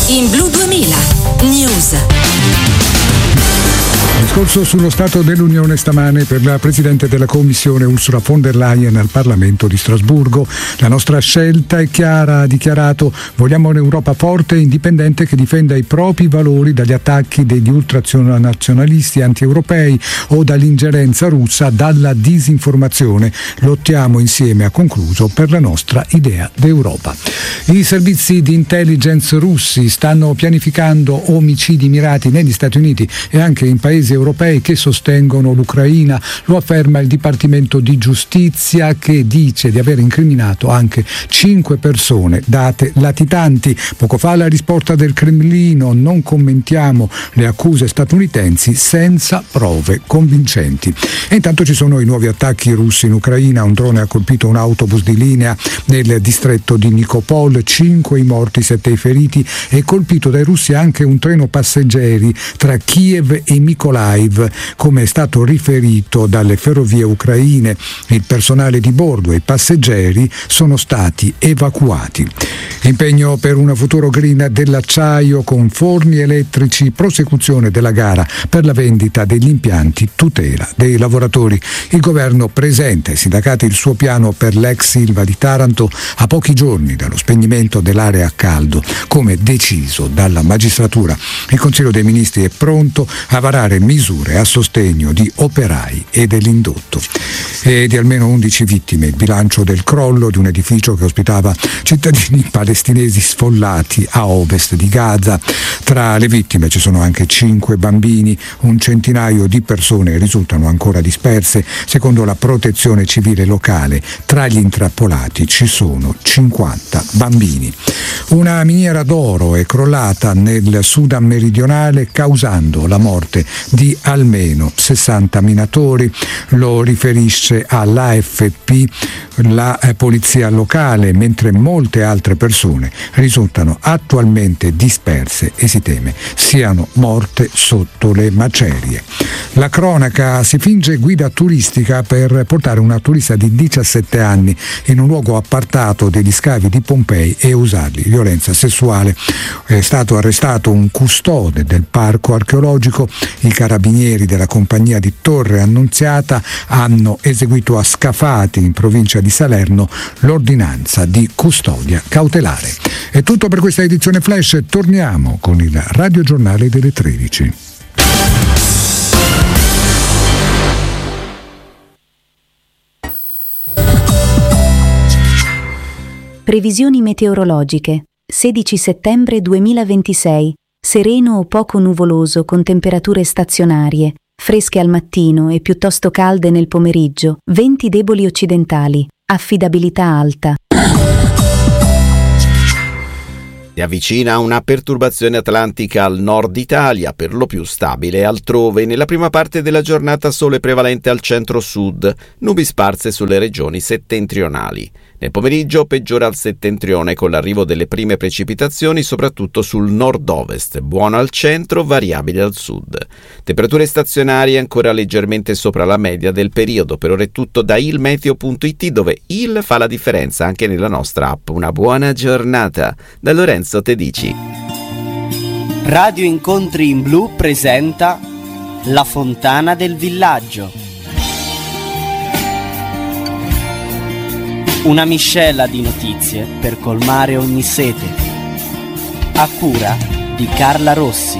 In Blu 2000 News. Discorso sullo Stato dell'Unione stamane per la Presidente della Commissione Ursula von der Leyen al Parlamento di Strasburgo. La nostra scelta è chiara, ha dichiarato: vogliamo un'Europa forte e indipendente che difenda i propri valori dagli attacchi degli ultranazionalisti anti-europei o dall'ingerenza russa, dalla disinformazione. Lottiamo insieme, ha concluso, per la nostra idea d'Europa. I servizi di intelligence russi stanno pianificando omicidi mirati negli Stati Uniti e anche in paesi europei che sostengono l'Ucraina. Lo afferma il Dipartimento di Giustizia, che dice di aver incriminato anche 5 persone, date latitanti. Poco fa la risposta del Cremlino: non commentiamo le accuse statunitensi senza prove convincenti. E intanto ci sono i nuovi attacchi russi in Ucraina. Un drone ha colpito un autobus di linea nel distretto di Nikopol, 5 i morti, 7 i feriti. È colpito dai russi anche un treno passeggeri tra Kiev e Mykolaiv, come è stato riferito dalle ferrovie ucraine. Il personale di bordo e i passeggeri sono stati evacuati. Impegno per un futuro green dell'acciaio con forni elettrici, prosecuzione della gara per la vendita degli impianti, tutela dei lavoratori. Il governo presenta ai sindacati il suo piano per l'ex Ilva di Taranto a pochi giorni dallo spegnimento dell'area a caldo, come deciso dalla magistratura. Il Consiglio dei Ministri è pronto a varare misure a sostegno di operai e dell'indotto. E di almeno 11 vittime il bilancio del crollo di un edificio che ospitava cittadini palestinesi sfollati a ovest di Gaza. Tra le vittime ci sono anche 5 bambini, un centinaio di persone risultano ancora disperse. Secondo la protezione civile locale, tra gli intrappolati ci sono 50 bambini. Una miniera d'oro è crollata nel Sudan meridionale, causando la morte di almeno 60 minatori. Lo riferisce all'AFP la polizia locale, mentre molte altre persone risultano attualmente disperse e si teme siano morte sotto le macerie. La cronaca: si finge guida turistica per portare una turista di 17 anni in un luogo appartato degli scavi di Pompei e usargli violenza sessuale. È stato arrestato un custode del parco archeologico. I carabinieri della compagnia di Torre Annunziata hanno eseguito a Scafati, in provincia di Salerno, l'ordinanza di custodia cautelare. È tutto per questa edizione Flash. Torniamo con il radiogiornale delle 13. Previsioni meteorologiche. 16 settembre 2026. Sereno o poco nuvoloso con temperature stazionarie, fresche al mattino e piuttosto calde nel pomeriggio, venti deboli occidentali, affidabilità alta. Si avvicina una perturbazione atlantica al nord Italia, per lo più stabile altrove. Nella prima parte della giornata sole prevalente al centro-sud, nubi sparse sulle regioni settentrionali. Nel pomeriggio peggiora al settentrione con l'arrivo delle prime precipitazioni soprattutto sul nord-ovest, buono al centro, variabile al sud. Temperature stazionarie ancora leggermente sopra la media del periodo. Per ora è tutto da ilmeteo.it, dove il fa la differenza anche nella nostra app. Una buona giornata da Lorenzo Tedici. Radio Incontri in Blu presenta La Fontana del Villaggio. Una miscela di notizie per colmare ogni sete. A cura di Carla Rossi.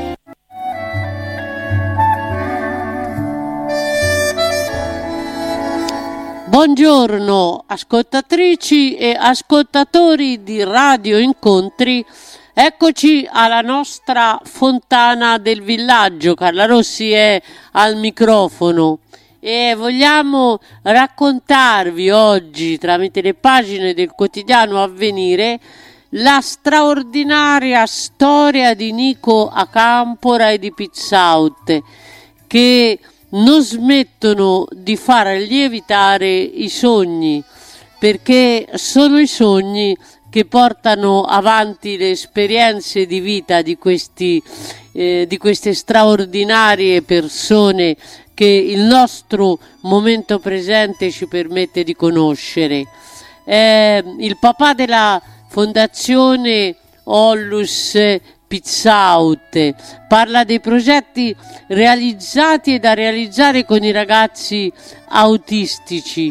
Buongiorno ascoltatrici e ascoltatori di Radio Incontri. Eccoci alla nostra Fontana del Villaggio. Carla Rossi è al microfono. E vogliamo raccontarvi oggi, tramite le pagine del quotidiano Avvenire, la straordinaria storia di Nico Acampora e di Pizzaute, che non smettono di far lievitare i sogni, perché sono i sogni che portano avanti le esperienze di vita di queste straordinarie persone che il nostro momento presente ci permette di conoscere. Il papà della Fondazione Onlus Pizzaute, parla dei progetti realizzati e da realizzare con i ragazzi autistici.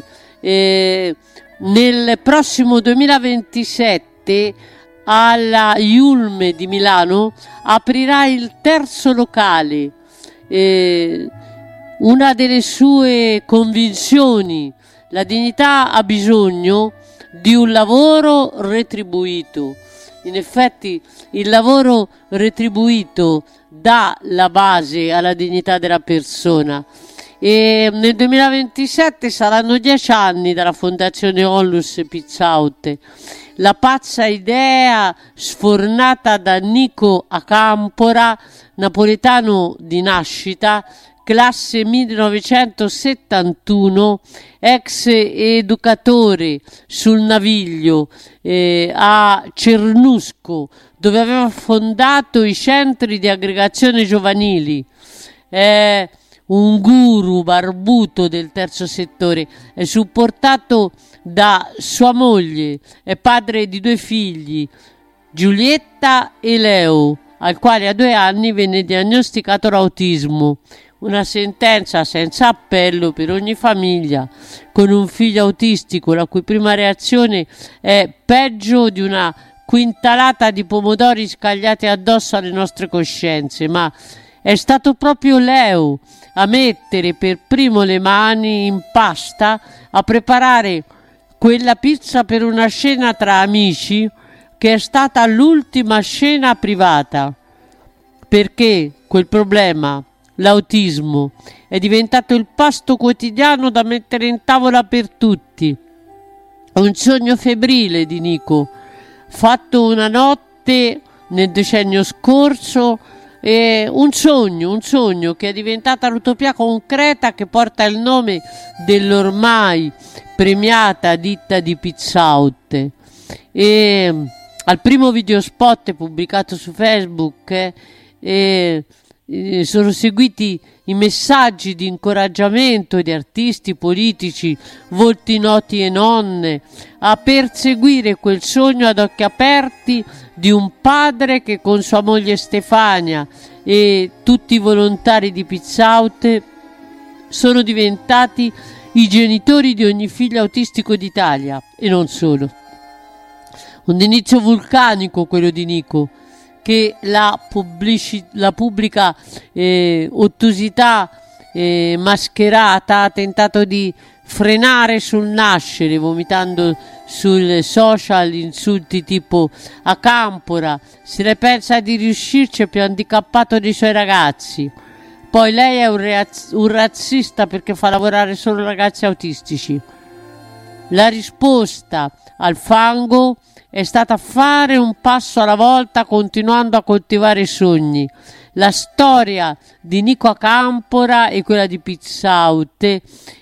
Nel prossimo 2027 alla Iulme di Milano aprirà il terzo locale. Una delle sue convinzioni: la dignità ha bisogno di un lavoro retribuito. In effetti il lavoro retribuito dà la base alla dignità della persona. E nel 2027 saranno 10 anni dalla fondazione Onlus Pizzaute. La pazza idea sfornata da Nico Acampora, napoletano di nascita, classe 1971, ex educatore sul Naviglio a Cernusco, dove aveva fondato i centri di aggregazione giovanili. È un guru barbuto del terzo settore, è supportato da sua moglie, è padre di 2 figli, Giulietta e Leo, al quale a 2 anni venne diagnosticato l'autismo. Una sentenza senza appello per ogni famiglia con un figlio autistico, la cui prima reazione è peggio di una quintalata di pomodori scagliati addosso alle nostre coscienze. Ma è stato proprio Leo a mettere per primo le mani in pasta, a preparare quella pizza per una cena tra amici che è stata l'ultima cena privata, perché quel problema, l'autismo, è diventato il pasto quotidiano da mettere in tavola per tutti. È un sogno febbrile di Nico, fatto una notte nel decennio scorso, un sogno che è diventata l'utopia concreta che porta il nome dell'ormai premiata ditta di Pizzaute. E al primo video spot pubblicato su Facebook sono seguiti i messaggi di incoraggiamento di artisti, politici, volti noti e nonne a perseguire quel sogno ad occhi aperti di un padre che con sua moglie Stefania e tutti i volontari di Pizzaute sono diventati i genitori di ogni figlio autistico d'Italia, e non solo. Un inizio vulcanico quello di Nico, che la pubblica ottusità mascherata ha tentato di frenare sul nascere, vomitando sul social insulti tipo Acampora, se ne pensa di riuscirci, è più handicappato dei suoi ragazzi. Poi lei è un razzista perché fa lavorare solo ragazzi autistici. La risposta al fango è stata fare un passo alla volta, continuando a coltivare i sogni. La storia di Nico Acampora e quella di Pizzaute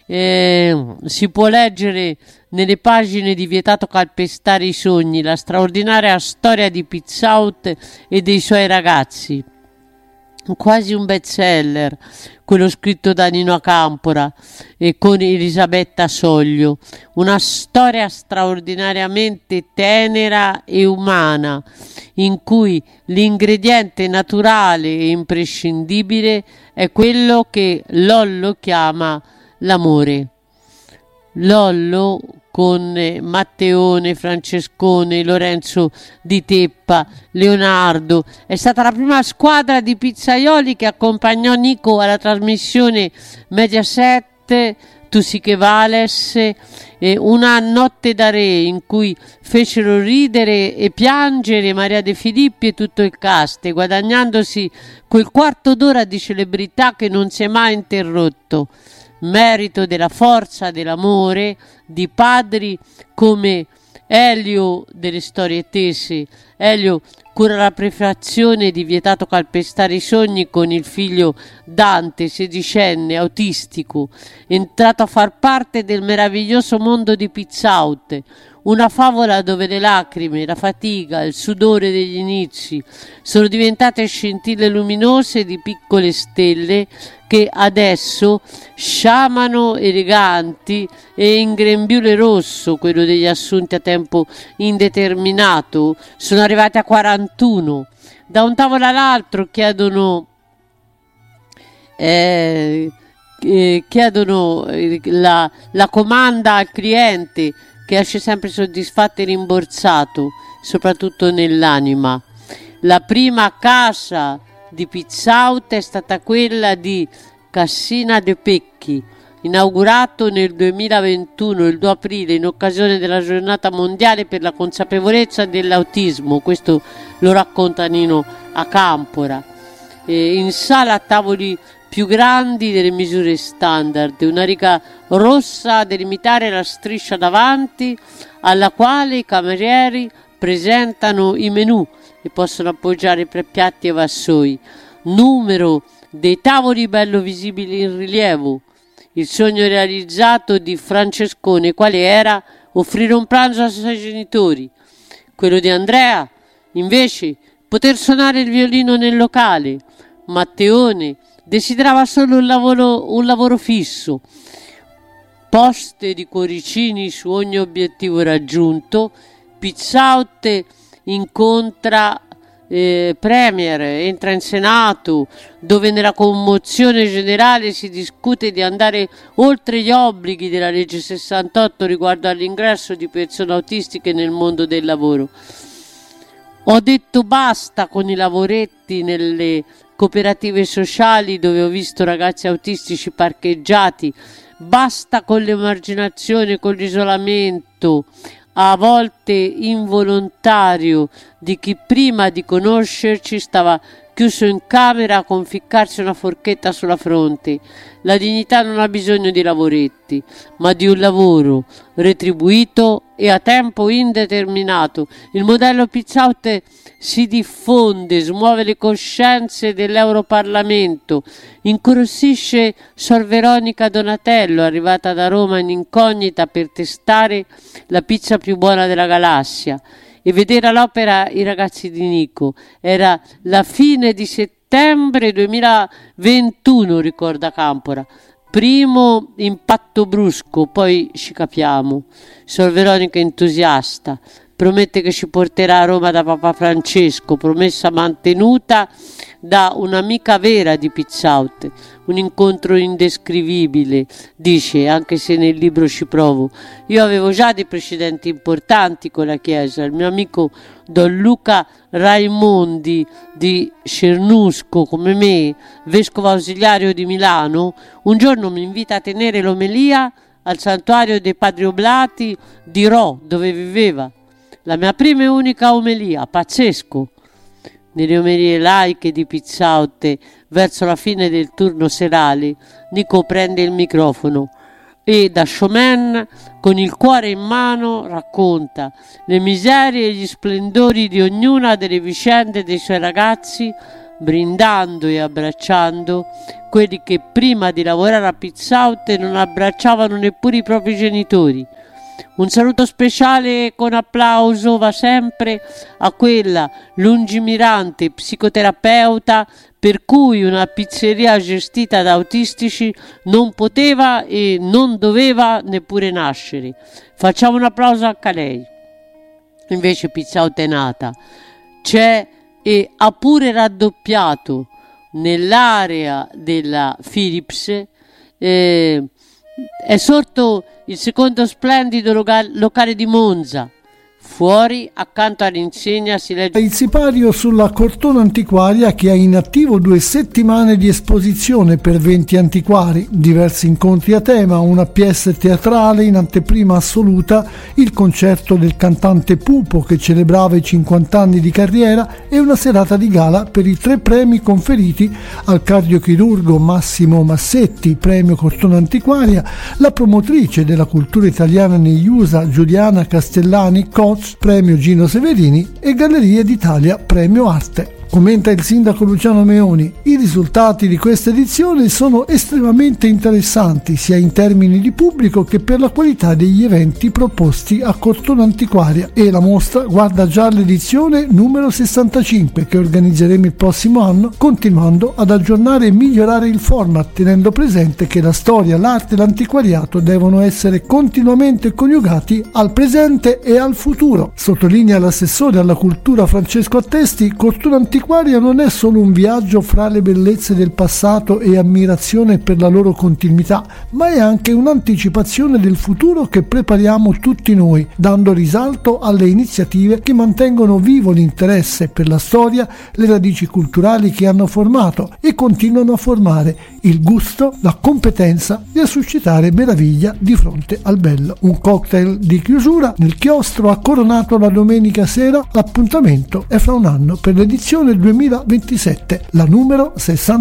si può leggere nelle pagine di Vietato calpestare i sogni, la straordinaria storia di Pizzaute e dei suoi ragazzi. Quasi un bestseller, quello scritto da Nino Acampora e con Elisabetta Soglio. Una storia straordinariamente tenera e umana, in cui l'ingrediente naturale e imprescindibile è quello che Lollo chiama l'amore. Lollo, con Matteone, Francescone, Lorenzo Di Teppa, Leonardo, è stata la prima squadra di pizzaioli che accompagnò Nico alla trasmissione Mediaset Tu sì che vales, una notte da re, in cui fecero ridere e piangere Maria De Filippi e tutto il cast, guadagnandosi quel quarto d'ora di celebrità che non si è mai interrotto, merito della forza dell'amore di padri come Elio delle storie tese. Elio cura la prefazione di Vietato calpestare i sogni con il figlio Dante, 16enne, autistico, entrato a far parte del meraviglioso mondo di Pizzaute, una favola dove le lacrime, la fatica, il sudore degli inizi sono diventate scintille luminose di piccole stelle che adesso, sciamano eleganti e in grembiule rosso, quello degli assunti a tempo indeterminato, sono arrivati a 41. Da un tavolo all'altro chiedono la comanda al cliente, che esce sempre soddisfatto e rimborsato, soprattutto nell'anima. La prima casa di Pizzaut è stata quella di Cassina de Pecchi, inaugurato nel 2021, il 2 aprile, in occasione della giornata mondiale per la consapevolezza dell'autismo. Questo lo racconta Nino Acampora. In sala a tavoli più grandi delle misure standard, una riga rossa a delimitare la striscia davanti, alla quale i camerieri presentano i menù e possono appoggiare piatti e vassoi. Numero dei tavoli bello visibili in rilievo. Il sogno realizzato di Francescone quale era? Offrire un pranzo ai suoi genitori. Quello di Andrea, invece, poter suonare il violino nel locale. Matteone desiderava solo un lavoro fisso. Poste di cuoricini su ogni obiettivo raggiunto. Pizzaut incontra Premier, entra in Senato, dove nella commozione generale si discute di andare oltre gli obblighi della legge 68 riguardo all'ingresso di persone autistiche nel mondo del lavoro. Ho detto basta con i lavoretti nelle cooperative sociali dove ho visto ragazzi autistici parcheggiati, basta con l'emarginazione, con l'isolamento, a volte involontario, di chi prima di conoscerci stava chiuso in camera a conficcarsi una forchetta sulla fronte. La dignità non ha bisogno di lavoretti, ma di un lavoro retribuito e a tempo indeterminato. Il modello Pizzaut si diffonde, smuove le coscienze dell'Europarlamento, incuriosisce Sor Veronica Donatello, arrivata da Roma in incognita per testare la pizza più buona della galassia, e vedere all'opera i ragazzi di Nico. Era la fine di settembre 2021, ricorda Campora. Primo impatto brusco, poi ci capiamo. Sor Veronica entusiasta, promette che ci porterà a Roma da Papa Francesco, promessa mantenuta da un'amica vera di Pizzaut. Un incontro indescrivibile, dice, anche se nel libro ci provo. Io avevo già dei precedenti importanti con la Chiesa. Il mio amico Don Luca Raimondi di Cernusco, come me, vescovo ausiliario di Milano, un giorno mi invita a tenere l'omelia al santuario dei Padri Oblati di Rho, dove viveva. La mia prima e unica omelia, pazzesco. Nelle omelie laiche di Pizzaut, verso la fine del turno serale, Nico prende il microfono e da showman, con il cuore in mano, racconta le miserie e gli splendori di ognuna delle vicende dei suoi ragazzi, brindando e abbracciando quelli che prima di lavorare a Pizzaut non abbracciavano neppure i propri genitori. Un saluto speciale con applauso va sempre a quella lungimirante psicoterapeuta per cui una pizzeria gestita da autistici non poteva e non doveva neppure nascere. Facciamo un applauso anche a lei. Invece Pizzaut è nata, c'è e ha pure raddoppiato nell'area della Philips. È sorto il secondo splendido locale di Monza. Fuori, accanto all'insegna, si legge il sipario sulla Cortona Antiquaria, che ha in attivo 2 settimane di esposizione per 20 antiquari, diversi incontri a tema, una pièce teatrale in anteprima assoluta, il concerto del cantante Pupo che celebrava i 50 anni di carriera e una serata di gala per i 3 premi conferiti al cardiochirurgo Massimo Massetti, premio Cortona Antiquaria, la promotrice della cultura italiana negli USA Giuliana Castellani, premio Gino Severini, e Gallerie d'Italia, premio Arte. Commenta il sindaco Luciano Meoni: i risultati di questa edizione sono estremamente interessanti sia in termini di pubblico che per la qualità degli eventi proposti a Cortona Antiquaria, e la mostra guarda già all'edizione numero 65 che organizzeremo il prossimo anno, continuando ad aggiornare e migliorare il format, tenendo presente che la storia, l'arte e l'antiquariato devono essere continuamente coniugati al presente e al futuro. Sottolinea l'assessore alla cultura Francesco Attesti: Cortona Antiquaria non è solo un viaggio fra le bellezze del passato e ammirazione per la loro continuità, ma è anche un'anticipazione del futuro che prepariamo tutti noi, dando risalto alle iniziative che mantengono vivo l'interesse per la storia, le radici culturali che hanno formato e continuano a formare, il gusto, la competenza di suscitare meraviglia di fronte al bello. Un cocktail di chiusura nel chiostro ha coronato la domenica sera. L'appuntamento è fra un anno per l'edizione 2027, la numero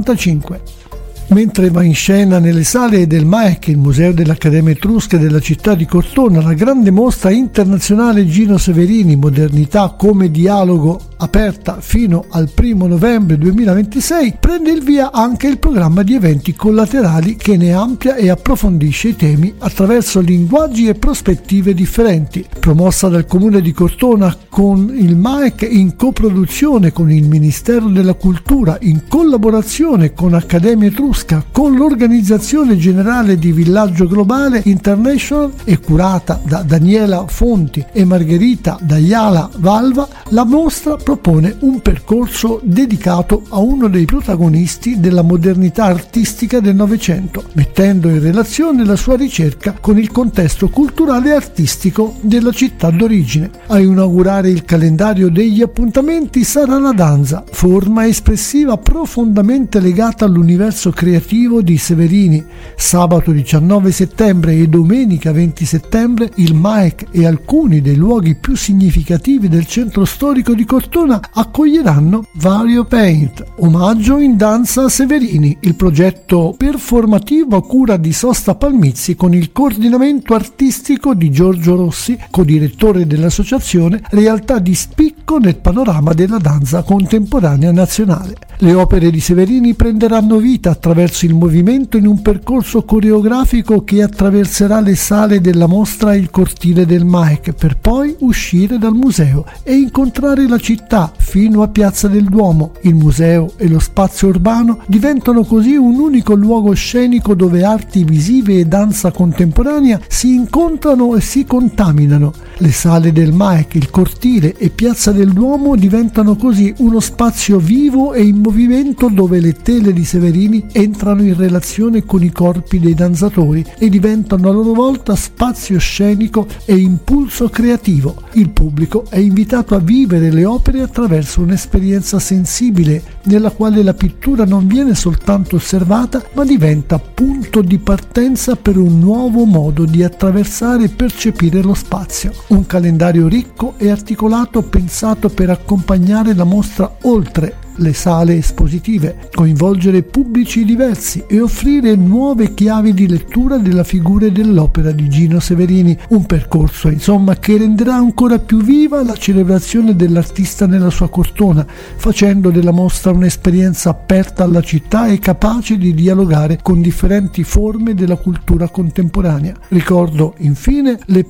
65. Mentre va in scena nelle sale del MAEC, il Museo dell'Accademia Etrusca della città di Cortona, la grande mostra internazionale Gino Severini, Modernità come dialogo, aperta fino al 1 novembre 2026, prende il via anche il programma di eventi collaterali che ne amplia e approfondisce i temi attraverso linguaggi e prospettive differenti. Promossa dal Comune di Cortona con il MAEC in coproduzione con il Ministero della Cultura, in collaborazione con Accademia Etrusca, con l'Organizzazione Generale di Villaggio Globale International e curata da Daniela Fonti e Margherita D'Ayala Valva, la mostra propone un percorso dedicato a uno dei protagonisti della modernità artistica del Novecento, mettendo in relazione la sua ricerca con il contesto culturale e artistico della città d'origine. A inaugurare il calendario degli appuntamenti sarà la danza, forma espressiva profondamente legata all'universo creativo di Severini. Sabato 19 settembre e domenica 20 settembre il MAEC e alcuni dei luoghi più significativi del centro storico di Cortona accoglieranno Vario Paint, omaggio in danza a Severini, il progetto performativo a cura di Sosta Palmizzi con il coordinamento artistico di Giorgio Rossi, codirettore dell'associazione, realtà di spicco nel panorama della danza contemporanea nazionale. Le opere di Severini prenderanno vita attraverso il movimento in un percorso coreografico che attraverserà le sale della mostra e il cortile del MAEC, per poi uscire dal museo e incontrare la città fino a Piazza del Duomo. Il museo e lo spazio urbano diventano così un unico luogo scenico dove arti visive e danza contemporanea si incontrano e si contaminano. Le sale del MAEC, il cortile e Piazza del Duomo diventano così uno spazio vivo e in movimento dove le tele di Severini entrano in relazione con i corpi dei danzatori e diventano a loro volta spazio scenico e impulso creativo. Il pubblico è invitato a vivere le opere attraverso un'esperienza sensibile nella quale la pittura non viene soltanto osservata ma diventa punto di partenza per un nuovo modo di attraversare e percepire lo spazio. Un calendario ricco e articolato pensato per accompagnare la mostra oltre le sale espositive, coinvolgere pubblici diversi e offrire nuove chiavi di lettura della figura e dell'opera di Gino Severini, un percorso insomma che renderà ancora più viva la celebrazione dell'artista nella sua Cortona, facendo della mostra un'esperienza aperta alla città e capace di dialogare con differenti forme della cultura contemporanea. Ricordo infine le